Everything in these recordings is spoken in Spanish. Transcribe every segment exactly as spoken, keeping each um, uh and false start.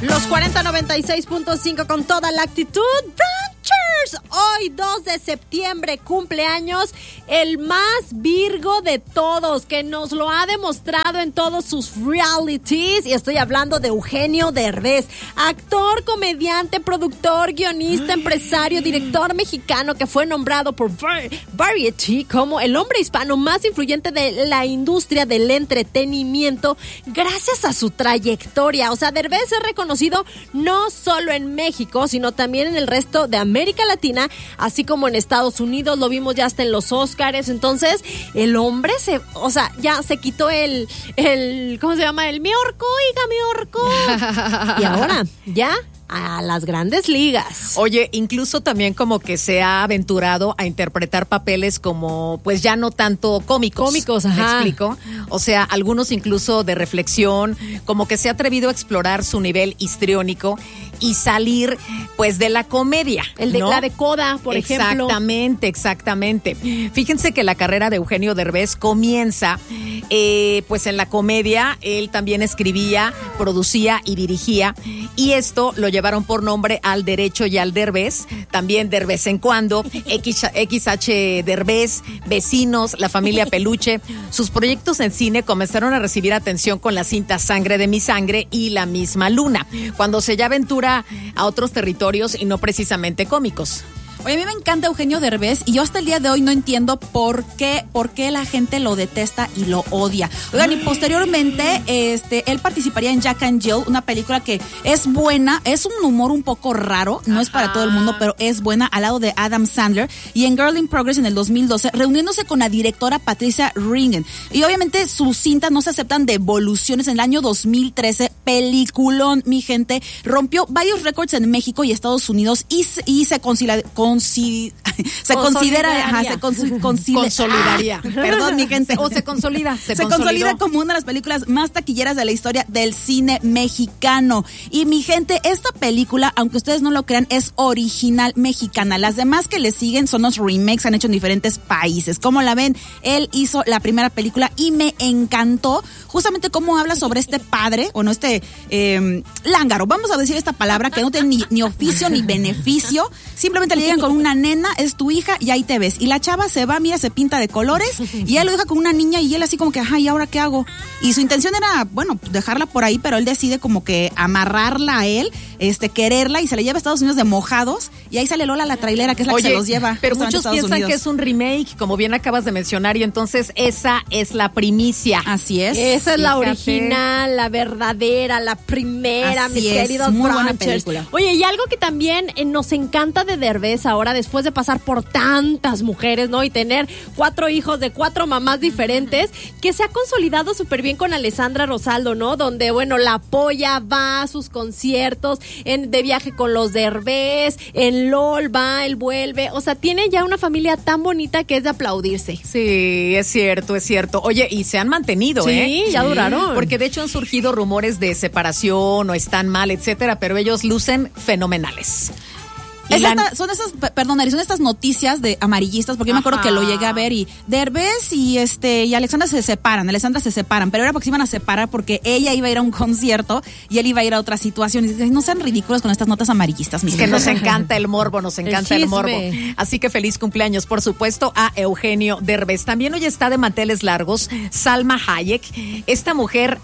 Los cuarenta noventa y seis punto cinco con toda la actitud. Ranchers, hoy dos de septiembre cumpleaños el más virgo de todos, que nos lo ha demostrado en todos sus realities, y estoy hablando de Eugenio Derbez, actor, comediante, productor, guionista, empresario, director mexicano que fue nombrado por Variety como el hombre hispano más influyente de la industria del entretenimiento gracias a su trayectoria. O sea, Derbez es reconocido no solo en México, sino también en el resto de América Latina, así como en Estados Unidos. Lo vimos ya hasta en los Óscares. Entonces, el hombre se, o sea, ya se quitó el, el, ¿cómo se llama? El mi orco, oiga, mi orco. Y ahora, ya a las grandes ligas. Oye, incluso también como que se ha aventurado a interpretar papeles como, pues ya no tanto cómicos. Cómicos, ajá. ¿Me explico? O sea, algunos incluso de reflexión, como que se ha atrevido a explorar su nivel histriónico y salir, pues, de la comedia. El de ¿no? la de Coda, por ejemplo. Exactamente, exactamente. Fíjense que la carrera de Eugenio Derbez comienza, eh, pues, en la comedia. Él también escribía, producía y dirigía, y esto lo llevaron por nombre Al Derecho y Al Derbez, también Derbez en Cuando, X, X H Derbez, Vecinos, La Familia Peluche. Sus proyectos en cine comenzaron a recibir atención con la cinta Sangre de mi sangre y La misma luna, cuando se ya aventura a otros territorios y no precisamente cómicos. Oye, a mí me encanta Eugenio Derbez y yo hasta el día de hoy no entiendo por qué, por qué la gente lo detesta y lo odia. Oigan, y posteriormente, este, él participaría en Jack and Jill, una película que es buena, es un humor un poco raro, no Ajá. es para todo el mundo, pero es buena, al lado de Adam Sandler, y en Girl in Progress en el dos mil doce, reuniéndose con la directora Patricia Ringen. Y obviamente sus cintas no se aceptan devoluciones. En el año dos mil trece, peliculón, mi gente, rompió varios récords en México y Estados Unidos y, y se considera... Con Si, se considera, ajá, se consi, consi, consolidaría. Ah, perdón, mi gente. O se consolida. Se, se consolida como una de las películas más taquilleras de la historia del cine mexicano. Y mi gente, esta película, aunque ustedes no lo crean, es original mexicana. Las demás que le siguen son los remakes, han hecho en diferentes países. ¿Cómo la ven? Él hizo la primera película y me encantó justamente cómo habla sobre este padre, o no, este eh, lángaro. Vamos a decir esta palabra que no tiene ni, ni oficio ni beneficio. Simplemente le llegan con una nena, es tu hija y ahí te ves. Y la chava se va, mira, se pinta de colores y él lo deja con una niña y él así como que, ajá, ¿y ahora qué hago? Y su intención era, bueno, dejarla por ahí, pero él decide como que amarrarla a él, este, quererla, y se le lleva a Estados Unidos de mojados, y ahí sale Lola la trailera, que es la Oye, que se los lleva. Pero muchos piensan Unidos. que es un remake, como bien acabas de mencionar, y entonces esa es la primicia. Así es. Esa es Fíjate. La original, la verdadera, la primera, Así mis es, queridos muy buena Ranchers. película. Oye, y algo que también eh, nos encanta de Derbez ahora, después de pasar por tantas mujeres, ¿no? Y tener cuatro hijos de cuatro mamás diferentes, que se ha consolidado súper bien con Alessandra Rosaldo, ¿no? Donde, bueno, la apoya, va a sus conciertos, en, de viaje con los Derbez, en LOL va, él vuelve. O sea, tiene ya una familia tan bonita que es de aplaudirse. Sí, es cierto, es cierto. Oye, y se han mantenido, sí, ¿eh? Sí, ya duraron. Porque de hecho han surgido rumores de separación o están mal, etcétera, pero ellos lucen fenomenales. Es esta, son esas, perdón, son estas noticias de amarillistas, porque yo me acuerdo que lo llegué a ver, y Derbez y este y Alexandra se separan, Alexandra se separan, pero era porque se iban a separar porque ella iba a ir a un concierto y él iba a ir a otra situación. Y no sean ridículos con estas notas amarillistas, mis que nos encanta el morbo, nos encanta el, el morbo. Así que feliz cumpleaños, por supuesto, a Eugenio Derbez. También hoy está de manteles largos Salma Hayek, esta mujer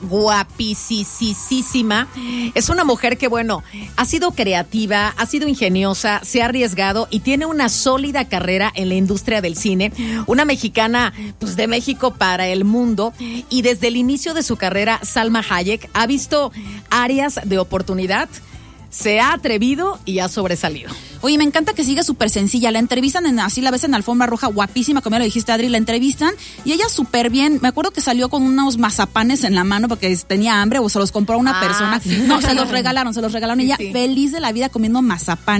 guapísima. Es una mujer que, bueno, ha sido creativa, ha sido ingeniosa, se ha arriesgado y tiene una sólida carrera en la industria del cine. Una mexicana, pues, de México para el mundo. Y desde el inicio de su carrera, Salma Hayek ha visto áreas de oportunidad, se ha atrevido y ha sobresalido. Oye, me encanta que siga súper sencilla. La entrevistan, en, así la ves en Alfombra Roja, guapísima, como ya lo dijiste, Adri. La entrevistan y ella súper bien. Me acuerdo que salió con unos mazapanes en la mano porque tenía hambre o se los compró a una ah, persona. Sí. No, se los regalaron, se los regalaron. Sí, ella sí. Feliz de la vida comiendo mazapanes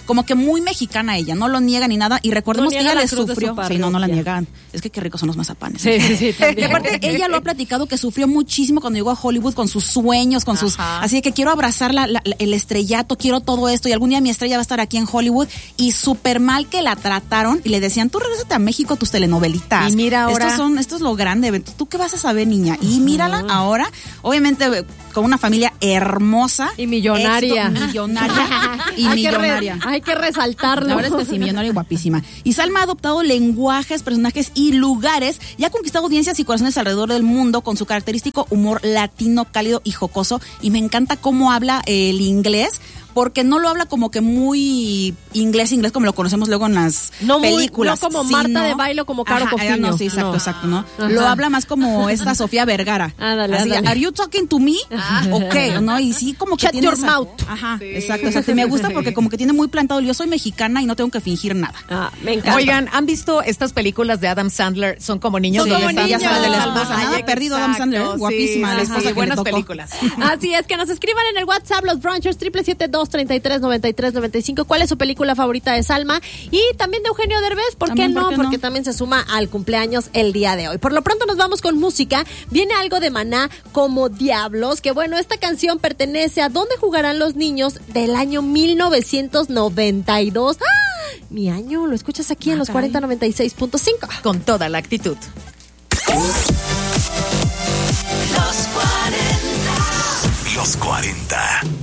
como que muy mexicana ella, no lo niega ni nada, y recordemos No que niega ella la le cruz de su sufrió, sí, no, no la parroquia. niegan, es que qué ricos son los mazapanes. Sí, sí, sí, Y también. aparte, ella lo ha platicado que sufrió muchísimo cuando llegó a Hollywood con sus sueños, con sus, Ajá. así de que quiero abrazar la, la- el estrellato, quiero todo esto, y algún día mi estrella va a estar aquí en Hollywood, y súper mal que la trataron, y le decían, tú regrésate a México, tus telenovelitas. Y mira ahora. Estos son, esto es lo grande, ¿tú qué vas a saber, niña? Y mírala ahora, obviamente, con una familia hermosa. Y millonaria. éxito, millonaria y Hay que re- millonaria. hay que resaltarlo. La verdad es que sí, millonaria y guapísima. Y Salma ha adoptado lenguajes, personajes y lugares y ha conquistado audiencias y corazones alrededor del mundo con su característico humor latino, cálido y jocoso. Y me encanta cómo habla eh, el inglés, porque no lo habla como que muy inglés, inglés como lo conocemos luego en las No muy- películas. no como Sí, Marta ¿no? de Baile o como Caro Ajá, Cofiño. no, sí, exacto, No. exacto, ¿no? Ajá. Lo habla más como esta Sofía Vergara. Ándale, Así, ándale. ¿are you talking to me? ¿O qué? ¿No? Y sí, como que Shut tiene your esa- mouth. Ajá, exacto, exacto. Y me gusta porque como que tiene muy plantado, yo soy mexicana y no tengo que fingir nada. Ah, me encanta. Oigan, ¿han visto estas películas de Adam Sandler? Son como niños. Son donde como están- niños. Ya sabe de la Salma esposa, nada Hayek, perdido Adam Sandler, exacto, guapísima, sí, la sí, esposa que le buenas tocó. películas. Así es, que nos escriban en el WhatsApp los Brunchers, siete siete dos, treinta y tres, noventa y tres, noventa y cinco. ¿Cuál es su película favorita de Salma? Y también de Eugenio Derbez, ¿por qué También, no? ¿por qué no? Porque también se suma al cumpleaños el día de hoy. Por lo pronto nos vamos con música. Viene algo de Maná, Como Diablos, que bueno, esta canción pertenece a ¿Dónde jugarán los niños? Del año mil novecientos noventa y dos. ¡Ah! Mi año, lo escuchas aquí en Ah, los caray. cuarenta noventa y seis punto cinco. Con toda la actitud. Los cuarenta.